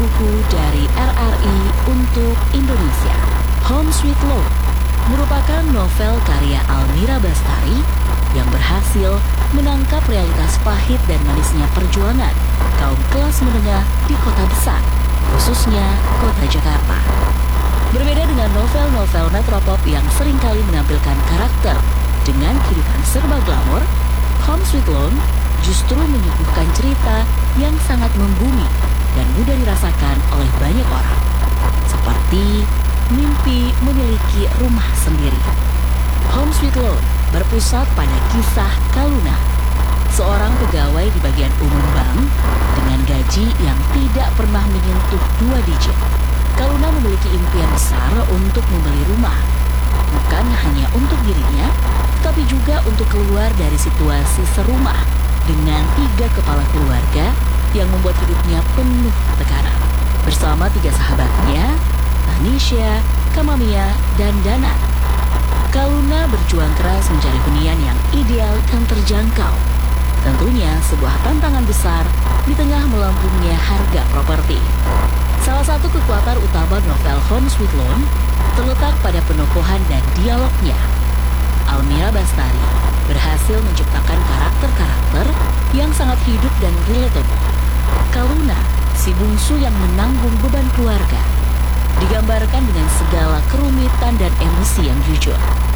buku dari RRI untuk Indonesia. Home Sweet Loan merupakan novel karya Almira Bastari yang berhasil menangkap realitas pahit dan manisnya perjuangan kaum kelas menengah di kota besar, khususnya kota Jakarta. Berbeda dengan novel-novel metropop yang seringkali menampilkan karakter dengan kehidupan serba glamor, Home Sweet Loan justru menyuguhkan cerita yang sangat membumi dan mudah dirasakan oleh banyak orang. Seperti mimpi memiliki rumah sendiri. Home Sweet Loan berpusat pada kisah Kaluna, seorang pegawai di bagian umum bank dengan gaji yang tidak pernah menyentuh 2 digit. Kaluna memiliki impian besar untuk membeli rumah, bukan hanya untuk dirinya, tapi juga untuk keluar dari situasi serumah dengan 3 kepala keluarga yang membuat hidupnya penuh tekanan. Bersama 3 sahabatnya, Tanisha, Kamamia, dan Dana, Kaluna berjuang keras mencari hunian yang ideal dan terjangkau. Tentunya sebuah tantangan besar di tengah melambungnya harga properti. Salah satu kekuatan utama novel Home Sweet Loan terletak pada penokohan dan dialognya. Almira Bastari berhasil menciptakan karakter-karakter yang sangat hidup dan relatable. Kaluna, si bungsu yang menanggung beban keluarga, digambarkan dengan segala kerumitan dan emosi yang jujur.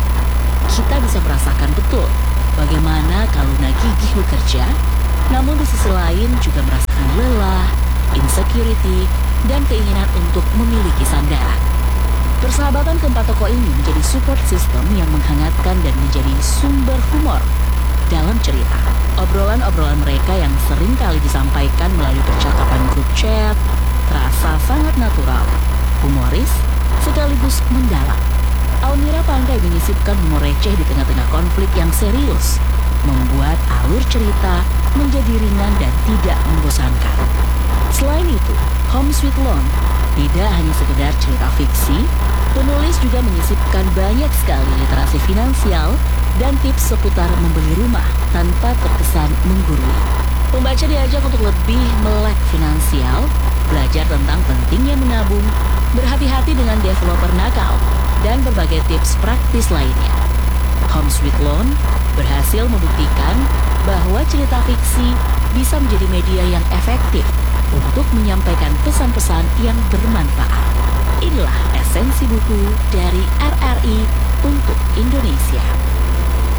Kita bisa merasakan betul bagaimana Kaluna gigih bekerja, namun di sisi lain juga merasakan lelah, insecurity, dan keinginan untuk memiliki sandaran. Persahabatan keempat tokoh ini menjadi support system yang menghangatkan dan menjadi sumber humor dalam cerita. Obrolan-obrolan mereka yang sering kali disampaikan melalui percakapan grup chat terasa sangat natural, humoris, sekaligus mendalam. Almira pandai menyisipkan humor receh di tengah-tengah konflik yang serius, membuat alur cerita menjadi ringan dan tidak membosankan. Selain itu, Home Sweet Loan tidak hanya sekedar cerita fiksi, penulis juga menyisipkan banyak sekali literasi finansial dan tips seputar membeli rumah tanpa terkesan menggurui. Pembaca diajak untuk lebih melek finansial, belajar tentang pentingnya menabung, berhati-hati dengan developer nakal, dan berbagai tips praktis lainnya. Home Sweet Loan berhasil membuktikan bahwa cerita fiksi bisa menjadi media yang efektif untuk menyampaikan pesan-pesan yang bermanfaat. Inilah esensi buku dari RRI untuk Indonesia.